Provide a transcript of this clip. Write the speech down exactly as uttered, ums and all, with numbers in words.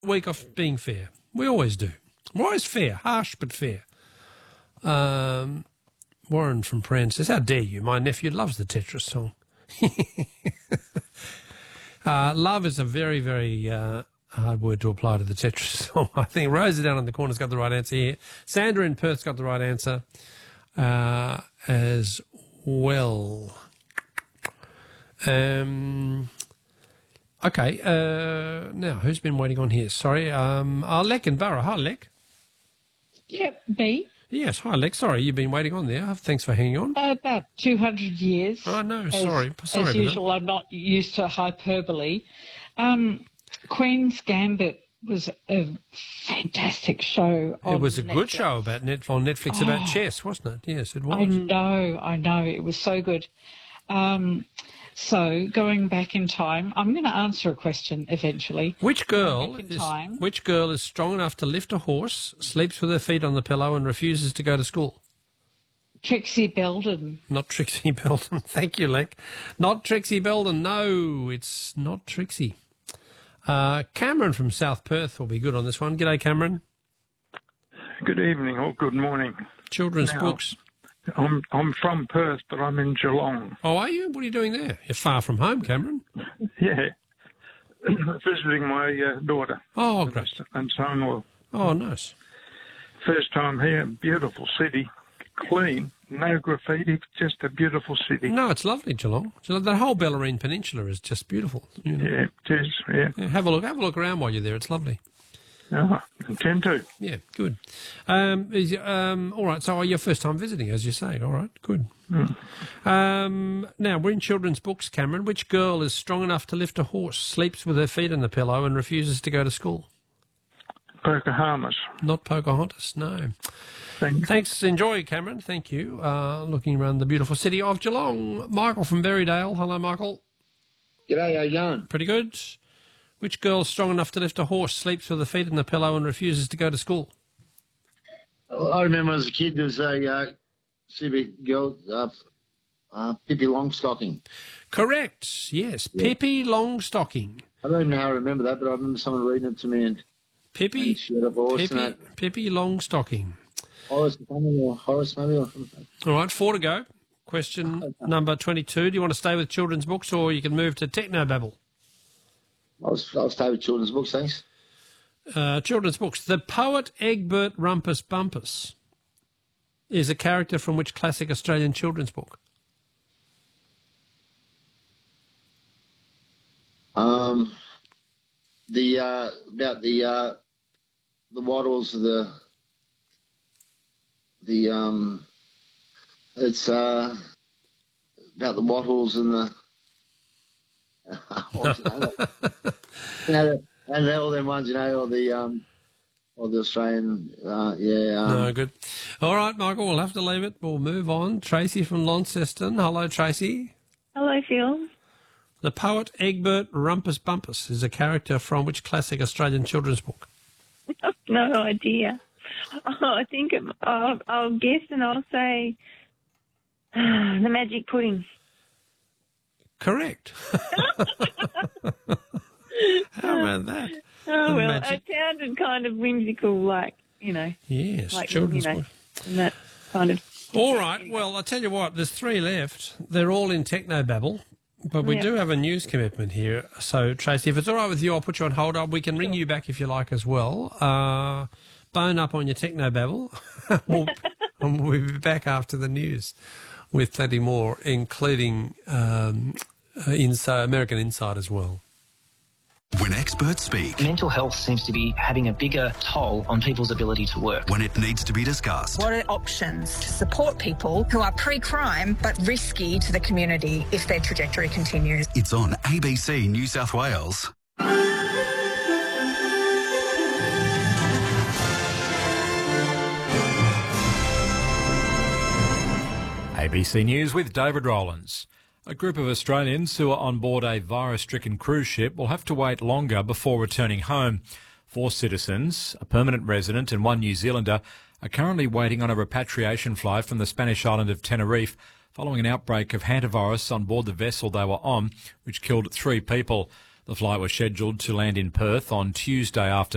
week off being fair. We always do. We're always fair, harsh but fair. Um, Warren from Pran says, how dare you? My nephew loves the Tetris song. uh, love is a very, very uh, hard word to apply to the Tetris song. I think Rosa down in the corner's got the right answer here. Sandra in Perth's got the right answer uh, as well. Um, okay, uh, now, who's been waiting on here? Sorry, um, uh, Lek in Borough. Hi, Lek. Yep, B. Yes, hi, Lek. Sorry, you've been waiting on there. Thanks for hanging on. Uh, about two hundred years. Oh, no, as, sorry. sorry As usual, that. I'm not used to hyperbole. Um, Queen's Gambit was a fantastic show on It was a Netflix. good show about Net- on Netflix oh, about chess, wasn't it? Yes, it was. I know, I know. It was so good. Um, so, going back in time, I'm going to answer a question eventually. Which girl in is time. which girl is strong enough to lift a horse, sleeps with her feet on the pillow, and refuses to go to school? Trixie Belden. Not Trixie Belden. Thank you, Lek. Not Trixie Belden. No, it's not Trixie. Uh, Cameron from South Perth will be good on this one. G'day, Cameron. Good evening or good morning. Children's Now, books. I'm I'm from Perth, but I'm in Geelong. Oh, are you? What are you doing there? You're far from home, Cameron. Yeah, visiting my uh, daughter. Oh, great. And son-in-law. Oh, nice. First time here. Beautiful city, clean, no graffiti, just a beautiful city. No, it's lovely, Geelong. The whole Bellarine Peninsula is just beautiful. You know? Yeah, it is. Yeah. Yeah, have a look. Have a look around while you're there. It's lovely. Oh, intend to. Yeah, good. Um, is, um, all right, so oh, your first time visiting, as you say. All right, good. Mm. Um, now, we're in children's books, Cameron. Which girl is strong enough to lift a horse, sleeps with her feet on the pillow, and refuses to go to school? Pocahontas. Not Pocahontas, no. Thank you. Thanks. Enjoy, Cameron. Thank you. Uh, looking around the beautiful city of Geelong. Michael from Berrydale. Hello, Michael. G'day, how you going? Pretty good. Which girl is strong enough to lift a horse, sleeps with her feet on the pillow, and refuses to go to school? I remember as a kid there was a uh, C B girl, uh, uh, Pippi Longstocking. Correct. Yes, Yeah. Pippi Longstocking. I don't even know how I remember that, but I remember someone reading it to me and, Pippi. and she had a horse Pippi. and that. Pippi Longstocking. Horace, or Horace maybe or something. All right, four to go. Question number twenty-two. Do you want to stay with children's books, or you can move to Technobabble? I'll, I'll stay with children's books, thanks. Uh, children's books. The poet Egbert Rumpus Bumpus is a character from which classic Australian children's book? Um, the uh, about the uh, the wattles of the the um, it's uh, about the wattles and the. you know, and all them ones, you know, or the um, or the Australian, uh, yeah. Um, No, good. All right, Michael, we'll have to leave it. We'll move on. Tracy from Launceston. Hello, Tracy. Hello, Phil. The poet Egbert Rumpus Bumpus is a character from which classic Australian children's book? No idea. Oh, I think it, I'll, I'll guess and I'll say The Magic Pudding. Correct. How about that? Oh, The well, magic. it sounded kind of whimsical, like, you know. Yes, like, children's you know, book. and that kind of... All right, well, I'll tell you what, there's three left. They're all in Technobabble, but we Yeah. do have a news commitment here. So, Tracy, if it's all right with you, I'll put you on hold. We can ring you back if you like as well. Uh, bone up on your Technobabble. we'll, and we'll be back after the news with plenty more, including um, uh, Insi- American Inside as well. When experts speak, Mental health seems to be having a bigger toll on people's ability to work. when it needs to be discussed, What are options to support people who are pre-crime but risky to the community if their trajectory continues? it's on A B C New South Wales. A B C News with David Rowlands. A group of Australians who are on board a virus-stricken cruise ship will have to wait longer before returning home. Four citizens, a permanent resident and one New Zealander, are currently waiting on a repatriation flight from the Spanish island of Tenerife following an outbreak of hantavirus on board the vessel they were on, which killed three people. The flight was scheduled to land in Perth on Tuesday afternoon.